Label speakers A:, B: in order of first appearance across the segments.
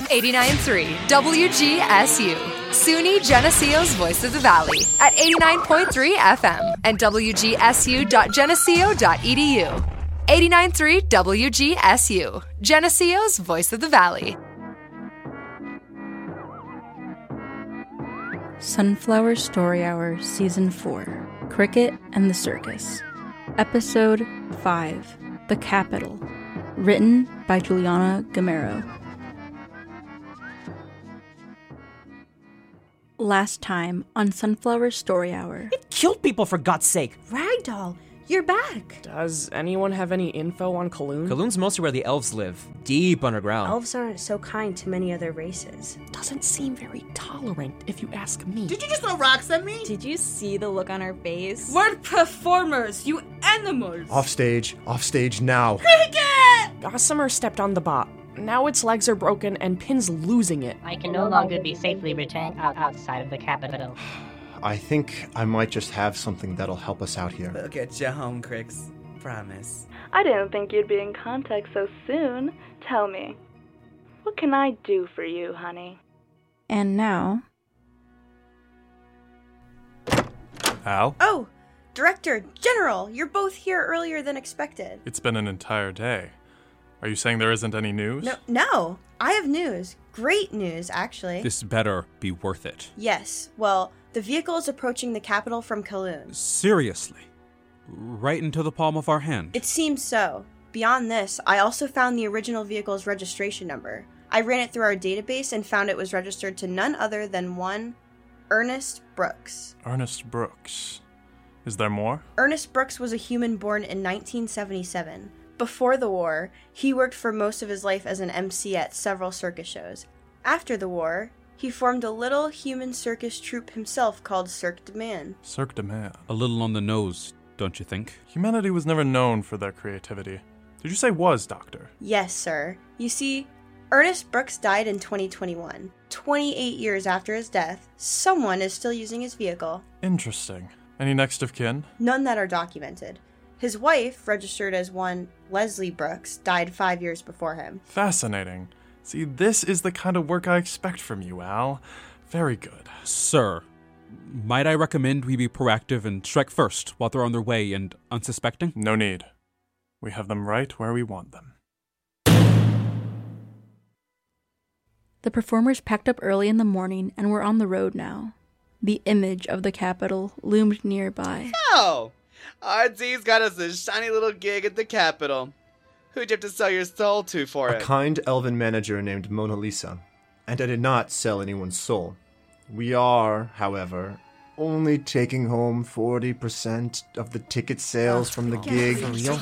A: 89.3 WGSU, SUNY Geneseo's Voice of the Valley at 89.3 FM and WGSU.geneseo.edu. 89.3 WGSU, Geneseo's Voice of the Valley.
B: Sunflower Story Hour Season 4, Cricket and the Circus. Episode 5, The Capital. Written by Juliana Gamero. Last time on Sunflower Story Hour.
C: It killed people, for God's sake.
D: Ragdoll, you're back.
E: Does anyone have any info on Kaloon?
C: Kaloon's mostly where the elves live, deep underground.
D: Elves aren't so kind to many other races.
E: Doesn't seem very tolerant, if you ask me.
F: Did you just throw rocks at me?
G: Did you see the look on her face?
H: We're performers, you animals!
I: Off stage now.
F: Cricket!
E: Gossamer stepped on the bot. Now its legs are broken and Pin's losing it.
J: I can no longer be safely returned outside of the capital.
I: I think I might just have something that'll help us out here.
F: We'll get you home, Crix. Promise.
K: I didn't think you'd be in contact so soon. Tell me, what can I do for you, honey?
B: And now...
L: Al?
D: Oh, Director, General, you're both here earlier than expected.
L: It's been an entire day. Are you saying there isn't any news?
D: No, I have news. Great news, actually.
M: This better be worth it.
D: Yes, well, the vehicle is approaching the capital from Kaloon.
M: Seriously? Right into the palm of our hand?
D: It seems so. Beyond this, I also found the original vehicle's registration number. I ran it through our database and found it was registered to none other than one Ernest Brooks.
L: Ernest Brooks. Is there more?
D: Ernest Brooks was a human born in 1977. Before the war, he worked for most of his life as an MC at several circus shows. After the war, he formed a little human circus troupe himself called Cirque de Man.
L: Cirque de Man.
M: A little on the nose, don't you think?
L: Humanity was never known for their creativity. Did you say was, Doctor?
D: Yes, sir. You see, Ernest Brooks died in 2021. 28 years after his death, someone is still using his vehicle.
L: Interesting. Any next of kin?
D: None that are documented. His wife, registered as one Leslie Brooks, died 5 years before him.
L: Fascinating. See, this is the kind of work I expect from you, Al. Very good.
M: Sir, might I recommend we be proactive and strike first while they're on their way and unsuspecting?
L: No need. We have them right where we want them.
B: The performers packed up early in the morning and were on the road now. The image of the capital loomed nearby.
F: Oh! RD's got us a shiny little gig at the Capitol. Who'd you have to sell your soul to for it?
I: A kind elven manager named Mona Lisa. And I did not sell anyone's soul. We are, however, only taking home 40% of the ticket sales from the gig.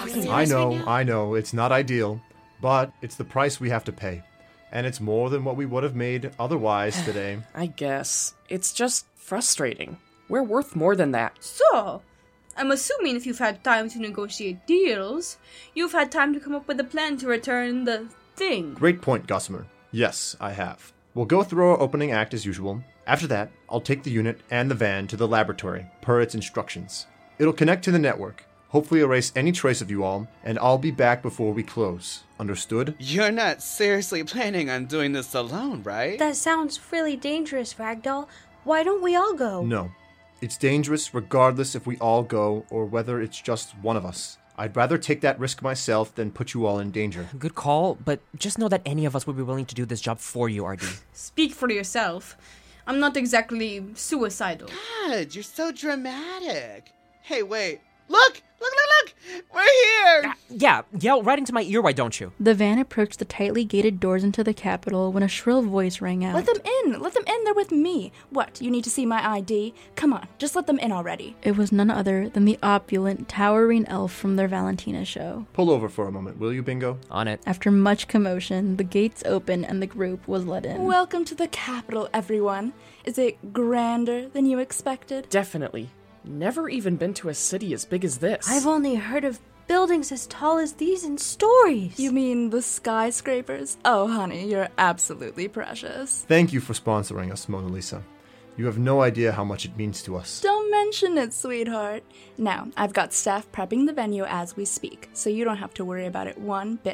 I: I know, it's not ideal, but it's the price we have to pay. And it's more than what we would have made otherwise today.
E: I guess. It's just frustrating. We're worth more than that.
H: So, I'm assuming if you've had time to negotiate deals, you've had time to come up with a plan to return the thing.
I: Great point, Gossamer. Yes, I have. We'll go through our opening act as usual. After that, I'll take the unit and the van to the laboratory, per its instructions. It'll connect to the network, hopefully erase any trace of you all, and I'll be back before we close. Understood?
F: You're not seriously planning on doing this alone, right?
D: That sounds really dangerous, Ragdoll. Why don't we all go?
I: No. It's dangerous regardless if we all go or whether it's just one of us. I'd rather take that risk myself than put you all in danger.
C: Good call, but just know that any of us would be willing to do this job for you, RD.
H: Speak for yourself. I'm not exactly suicidal.
F: God, you're so dramatic. Hey, wait. Look! We're here!
C: Yeah, yell right into my ear, why don't you?
B: The van approached the tightly gated doors into the Capitol when a shrill voice rang out.
G: Let them in! Let them in! They're with me! What, you need to see my ID? Come on, just let them in already.
B: It was none other than the opulent, towering elf from their Valentina show.
I: Pull over for a moment, will you, Bingo?
C: On it.
B: After much commotion, the gates opened and the group was let in.
G: Welcome to the Capitol, everyone. Is it grander than you expected?
E: Definitely. Never even been to a city as big as this.
D: I've only heard of buildings as tall as these in stories.
G: You mean the skyscrapers? Oh, honey, you're absolutely precious.
I: Thank you for sponsoring us, Mona Lisa. You have no idea how much it means to us.
G: Don't mention it, sweetheart. Now, I've got staff prepping the venue as we speak, so you don't have to worry about it one bit.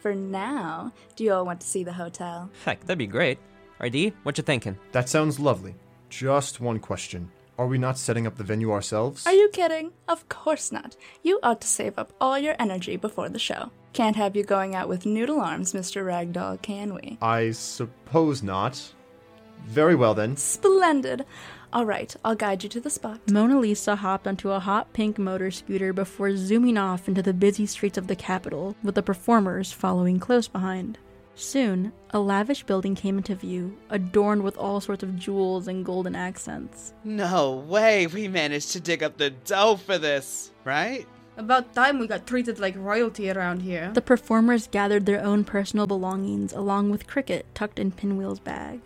G: For now, do you all want to see the hotel?
C: Heck, that'd be great. RD, what you thinking?
I: That sounds lovely. Just one question. Are we not setting up the venue ourselves?
G: Are you kidding? Of course not. You ought to save up all your energy before the show. Can't have you going out with noodle arms, Mr. Ragdoll, can we?
I: I suppose not. Very well then.
G: Splendid. All right, I'll guide you to the spot.
B: Mona Lisa hopped onto a hot pink motor scooter before zooming off into the busy streets of the capital, with the performers following close behind. Soon, a lavish building came into view, adorned with all sorts of jewels and golden accents.
F: No way we managed to dig up the dough for this, right?
H: About time we got treated like royalty around here.
B: The performers gathered their own personal belongings along with Cricket tucked in Pinwheel's bag.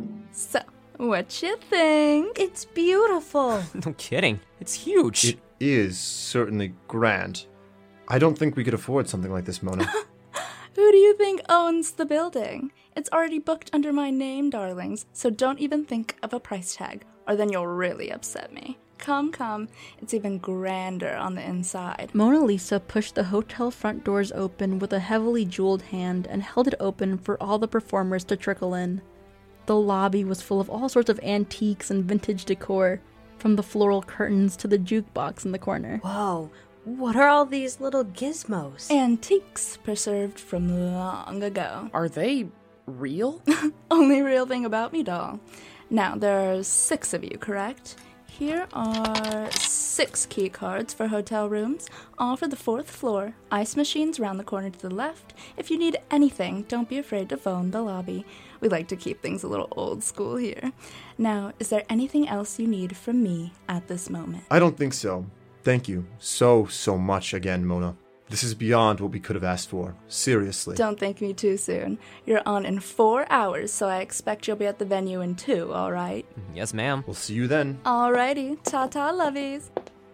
G: So, what you think?
H: It's beautiful.
C: No kidding. It's huge.
I: It is certainly grand. I don't think we could afford something like this, Mona.
G: Who do you think owns the building? It's already booked under my name, darlings, so don't even think of a price tag, or then you'll really upset me. Come, it's even grander on the inside.
B: Mona Lisa pushed the hotel front doors open with a heavily jeweled hand and held it open for all the performers to trickle in. The lobby was full of all sorts of antiques and vintage decor, from the floral curtains to the jukebox in the corner.
N: Whoa, what are all these little gizmos?
G: Antiques preserved from long ago.
E: Are they real?
G: Only real thing about me, doll. Now, there are 6 of you, correct? Here are 6 key cards for hotel rooms, all for the 4th floor. Ice machines around the corner to the left. If you need anything, don't be afraid to phone the lobby. We like to keep things a little old school here. Now, is there anything else you need from me at this moment?
I: I don't think so. Thank you so much again, Mona. This is beyond what we could have asked for. Seriously.
G: Don't thank me too soon. You're on in 4 hours, so I expect you'll be at the venue in 2, all right?
C: Yes, ma'am.
I: We'll see you then.
G: Alrighty. Ta-ta, lovies.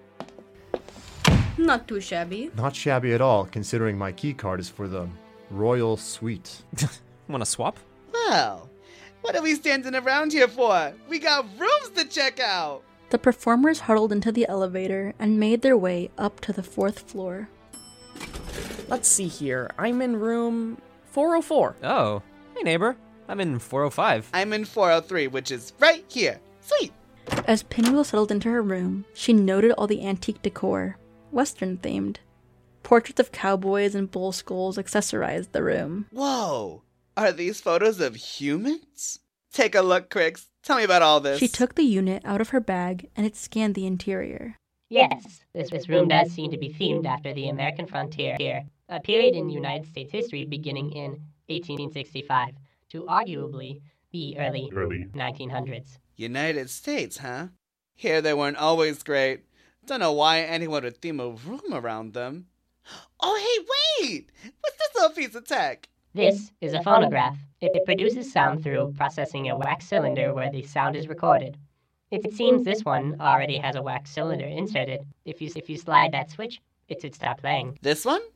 H: Not too shabby.
I: Not shabby at all, considering my key card is for the Royal Suite.
C: Wanna swap?
F: Well, what are we standing around here for? We got rooms to check out!
B: The performers huddled into the elevator and made their way up to the 4th floor.
E: Let's see here. I'm in room 404.
C: Oh, hey neighbor. I'm in 405.
F: I'm in 403, which is right here. Sweet!
B: As Pinwheel settled into her room, she noted all the antique decor, Western-themed. Portraits of cowboys and bull skulls accessorized the room.
F: Whoa! Are these photos of humans? Take a look, Crix. Tell me about all this.
B: She took the unit out of her bag and it scanned the interior.
J: Yes, this room does seem to be themed after the American frontier, a period in United States history beginning in 1865 to arguably be early 1900s.
F: United States, huh? Here they weren't always great. Don't know why anyone would theme a room around them. Oh, hey, wait! What's this little piece of tech?
J: This is a phonograph. It produces sound through processing a wax cylinder where the sound is recorded. It seems this one already has a wax cylinder inserted. If you slide that switch, it should stop playing.
F: This one?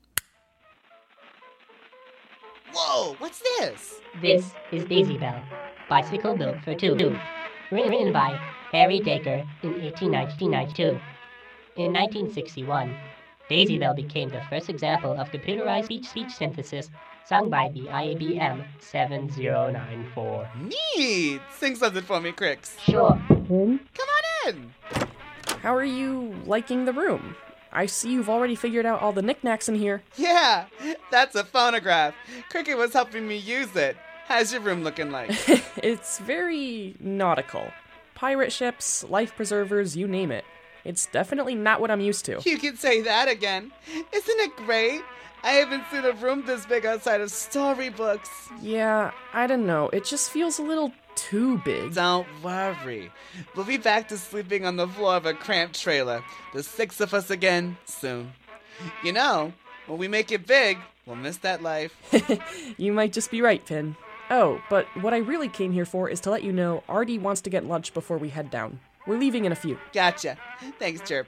F: Whoa, what's this?
J: This is Daisy Bell, bicycle built for 2, written by Harry Dacre in 1892. In 1961, Daisy Bell became the first example of computerized speech synthesis sung by the IBM 7094.
F: Neat! Sing something for me, Crix.
J: Sure.
F: Come on in!
E: How are you liking the room? I see you've already figured out all the knickknacks in here.
F: Yeah, that's a phonograph. Cricket was helping me use it. How's your room looking like?
E: It's very nautical. Pirate ships, life preservers, you name it. It's definitely not what I'm used to.
F: You can say that again. Isn't it great? I haven't seen a room this big outside of storybooks.
E: Yeah, I don't know. It just feels a little too big.
F: Don't worry. We'll be back to sleeping on the floor of a cramped trailer. The 6 of us again soon. You know, when we make it big, we'll miss that life.
E: You might just be right, Pin. Oh, but what I really came here for is to let you know Artie wants to get lunch before we head down. We're leaving in a few.
F: Gotcha. Thanks, Chirp.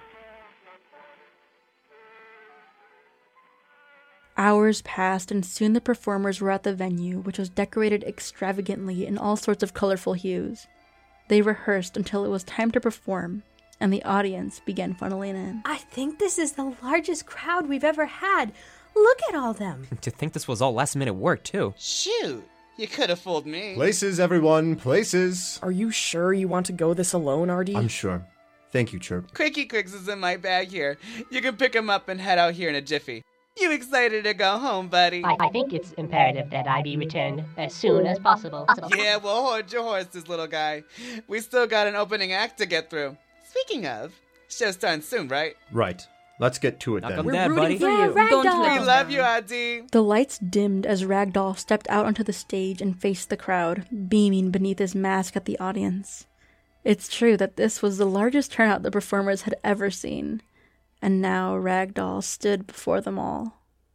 B: Hours passed, and soon the performers were at the venue, which was decorated extravagantly in all sorts of colorful hues. They rehearsed until it was time to perform, and the audience began funneling in.
N: I think this is the largest crowd we've ever had. Look at all them.
C: To think this was all last-minute work, too.
F: Shoot, you could have fooled me.
I: Places, everyone, places.
E: Are you sure you want to go this alone, Artie?
I: I'm sure. Thank you, Chirp.
F: Quickie Quicks is in my bag here. You can pick him up and head out here in a jiffy. You excited to go home, buddy?
J: I think it's imperative that I be returned as soon as possible.
F: Yeah, well, hold your horses, little guy. We still got an opening act to get through. Speaking of, show's starting soon, right?
I: Right. Let's get to it then.
B: We're rooting
H: for you. Don't let
F: We
H: us
F: love
H: down.
F: you, Adi.
B: The lights dimmed as Ragdoll stepped out onto the stage and faced the crowd, beaming beneath his mask at the audience. It's true that this was the largest turnout the performers had ever seen, and now Ragdoll stood before them all.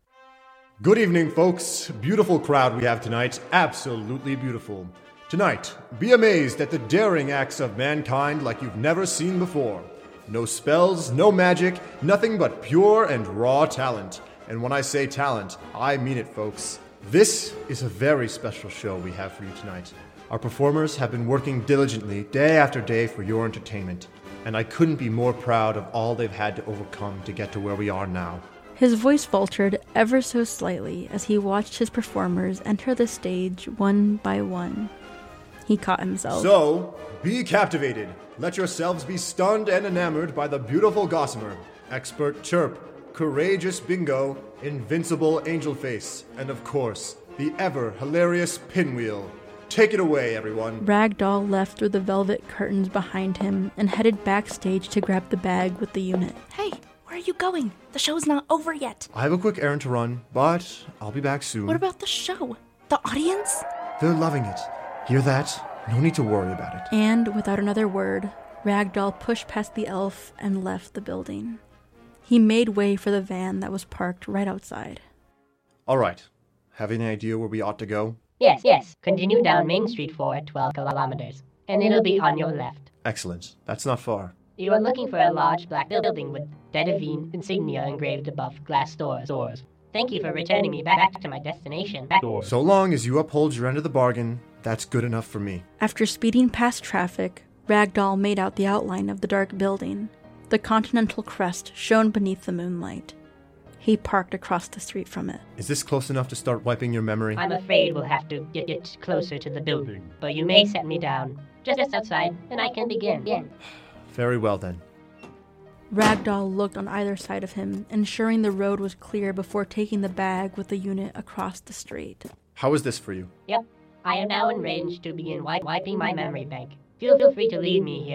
I: Good evening, folks. Beautiful crowd we have tonight. Absolutely beautiful. Tonight, be amazed at the daring acts of mankind like you've never seen before. No spells, no magic, nothing but pure and raw talent. And when I say talent, I mean it, folks. This is a very special show we have for you tonight. Our performers have been working diligently day after day for your entertainment, and I couldn't be more proud of all they've had to overcome to get to where we are now.
B: His voice faltered ever so slightly as he watched his performers enter the stage one by one. He caught himself.
I: So, be captivated. Let yourselves be stunned and enamored by the beautiful Gossamer, expert Chirp, courageous Bingo, invincible Angelface, and of course, the ever hilarious Pinwheel. Take it away, everyone.
B: Ragdoll left through the velvet curtains behind him and headed backstage to grab the bag with the unit.
G: Hey, where are you going? The show's not over yet.
I: I have a quick errand to run, but I'll be back soon.
G: What about the show? The audience?
I: They're loving it. Hear that? No need to worry about it.
B: And without another word, Ragdoll pushed past the elf and left the building. He made way for the van that was parked right outside.
I: All right. Have any idea where we ought to go?
J: Yes. Continue down Main Street for 12 kilometers, and it'll be on your left.
I: Excellent. That's not far.
J: You are looking for a large black building with Dedivine insignia engraved above glass doors. Thank you for returning me back to my destination.
I: So long as you uphold your end of the bargain, that's good enough for me.
B: After speeding past traffic, Ragdoll made out the outline of the dark building. The Continental Crest shone beneath the moonlight. He parked across the street from it.
I: Is this close enough to start wiping your memory?
J: I'm afraid we'll have to get closer to the building, but you may set me down just outside, and I can begin.
I: Very well, then.
B: Ragdoll looked on either side of him, ensuring the road was clear before taking the bag with the unit across the street.
I: How is this for you?
J: Yep. I am now in range to begin wiping my memory bank. Feel free to leave me here